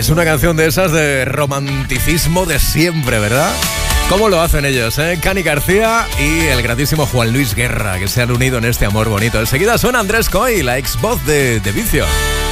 es una canción de esas de romanticismo de siempre, ¿verdad? ¿Cómo lo hacen ellos, eh? Cani García y el grandísimo Juan Luis Guerra, que se han unido en este amor bonito. Enseguida suena Andrés Coy, la ex voz de Vicio.